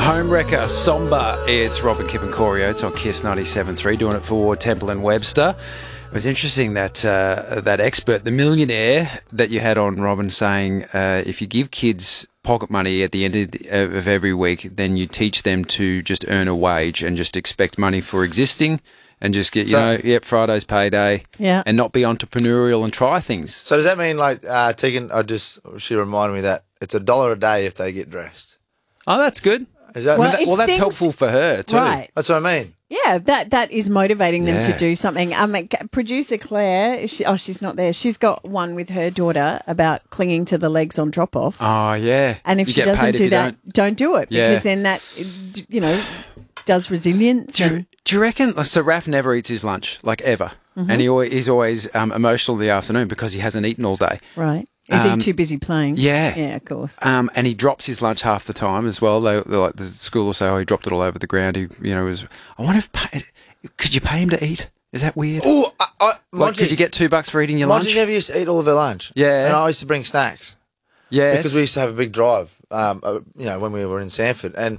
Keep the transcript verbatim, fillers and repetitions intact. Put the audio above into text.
Homewrecker, Somber. It's Robin, Kip and Corey Oates on Kiss ninety-seven point three, doing it for Temple and Webster. It was interesting that uh, that expert, the millionaire that you had on, Robin, saying uh, if you give kids pocket money at the end of, the, of every week, then you teach them to just earn a wage and just expect money for existing and just get, you So- know, yep, Friday's payday, Yeah. and not be entrepreneurial and try things. So does that mean, like, uh, Tegan, I just, she reminded me that it's a dollar a day if they get dressed. Oh, that's good. Is that, Well, is that- it's Well, that's things- helpful for her too. Right. that's what I mean? Yeah, that that is motivating them Yeah. to do something. Um, c- producer Claire, she, oh, she's not there. She's got one with her daughter about clinging to the legs on drop off. Oh, yeah. And if You she get doesn't paid if do you that, don't. don't. do it Yeah. because then that, you know, does resilience. Do you, and, do you reckon? So Raph never eats his lunch, like ever, Mm-hmm. and he always, he's always um, emotional in the afternoon because he hasn't eaten all day. right? Is Um, he too busy playing? yeah. yeah, of course. Um, and he drops his lunch half the time as well. They, they like the school will say, "Oh, he dropped it all over the ground." He, you know, was. I wonder if pay, could you pay him to eat? Is that weird? Oh, I, I, Like, Monty, could you get two bucks for eating your Monty lunch? never used to eat all of her lunch. Yeah. And I used to bring snacks. Yes. Because we used to have a big drive, um, uh, you know, when we were in Sanford. And